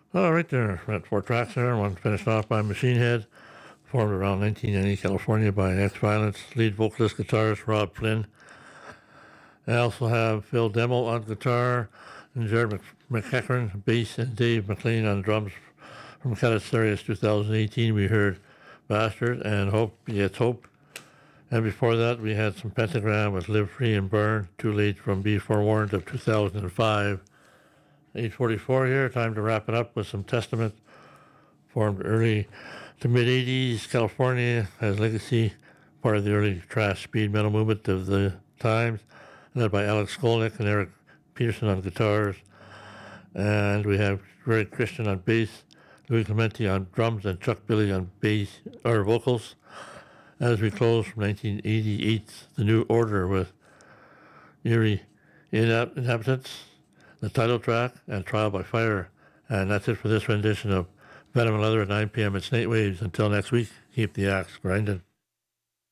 Oh, right there. Got four tracks there. One finished off by Machine Head, formed around 1990 California by X-Violence, lead vocalist guitarist Rob Flynn. I also have Phil Demmel on guitar, and Jared McEachran, bass, and Dave McLean on drums. From Catasterius 2018, we heard Bastard and Hope Begets Hope. And before that, we had some Pentagram with Live Free and Burn, Too Late from Be Forewarned of 2005. 8:44 here, time to wrap it up with some Testament, formed early to mid-80s, California, as legacy, part of the early thrash speed metal movement of the times, led by Alex Skolnick and Eric Peterson on guitars. And we have Greg Christian on bass, Louis Clementi on drums, and Chuck Billy on bass or vocals. As we close from 1988's The New Order with Eerie Inhabitants, the title track, and Trial by Fire. And that's it for this rendition of Venom and Leather at 9 p.m. at Snake Waves. Until next week, keep the axe grinding.